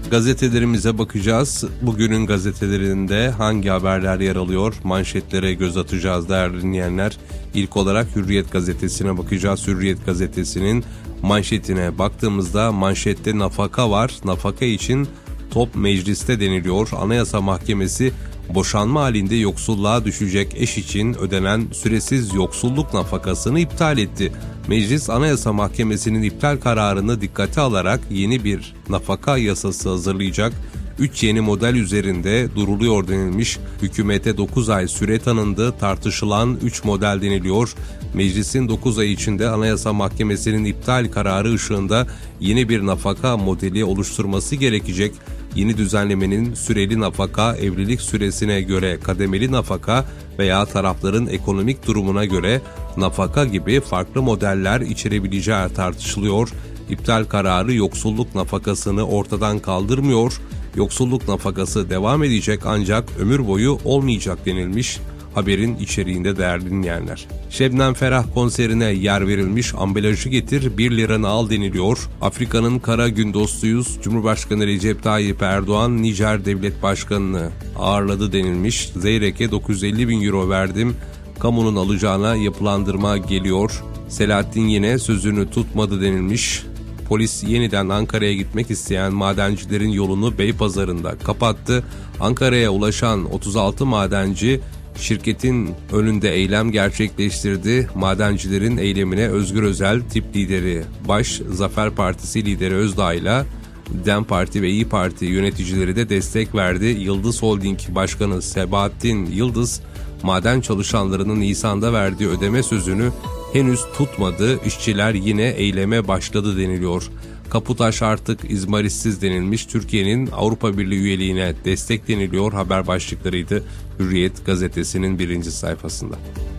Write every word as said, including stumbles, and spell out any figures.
Gazetelerimize bakacağız. Bugünün gazetelerinde hangi haberler yer alıyor? Manşetlere göz atacağız değerli dinleyenler. İlk olarak Hürriyet gazetesine bakacağız. Hürriyet gazetesinin manşetine baktığımızda manşette nafaka var. Nafaka için top mecliste deniliyor. Anayasa Mahkemesi boşanma halinde yoksulluğa düşecek eş için ödenen süresiz yoksulluk nafakasını iptal etti. Meclis Anayasa Mahkemesi'nin iptal kararını dikkate alarak yeni bir nafaka yasası hazırlayacak. üç yeni model üzerinde duruluyor denilmiş. Hükümete dokuz ay süre tanındı. Tartışılan üç model deniliyor. Meclisin dokuz ay içinde Anayasa Mahkemesi'nin iptal kararı ışığında yeni bir nafaka modeli oluşturması gerekecek. Yeni düzenlemenin süreli nafaka, evlilik süresine göre kademeli nafaka veya tarafların ekonomik durumuna göre nafaka gibi farklı modeller içerebileceği tartışılıyor. İptal kararı yoksulluk nafakasını ortadan kaldırmıyor. Yoksulluk nafakası devam edecek ancak ömür boyu olmayacak denilmiş. Haberin içeriğinde değerli dinleyenler. Şebnem Ferah konserine yer verilmiş, ambalajı getir bir liranı al deniliyor. Afrika'nın kara gün dostuyuz. Cumhurbaşkanı Recep Tayyip Erdoğan Nijer Devlet Başkanı'nı ağırladı denilmiş. Zeyrek'e dokuz yüz elli bin euro verdim. Kamunun alacağına yapılandırma geliyor. Selahattin yine sözünü tutmadı denilmiş. Polis yeniden Ankara'ya gitmek isteyen madencilerin yolunu Beypazarı'nda kapattı. Ankara'ya ulaşan otuz altı madenci şirketin önünde eylem gerçekleştirdi. Madencilerin eylemine Özgür Özel tip lideri Baş, Zafer Partisi lideri Özdağ ile DEM Parti ve İYİ Parti yöneticileri de destek verdi. Yıldız Holding Başkanı Sebahattin Yıldız, maden çalışanlarının Nisan'da verdiği ödeme sözünü henüz tutmadı. İşçiler yine eyleme başladı deniliyor. Kaputaş artık izmaritsiz denilmiş. Türkiye'nin Avrupa Birliği üyeliğine destek deniliyor. Haber başlıklarıydı Hürriyet gazetesinin birinci sayfasında.